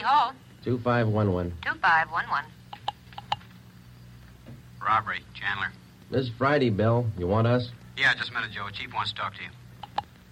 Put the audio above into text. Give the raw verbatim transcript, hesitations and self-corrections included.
Hall. two five one one. two five one one. Robbery, Chandler. This Friday, Bill. You want us? Yeah, just a minute, Joe. Chief wants to talk to you.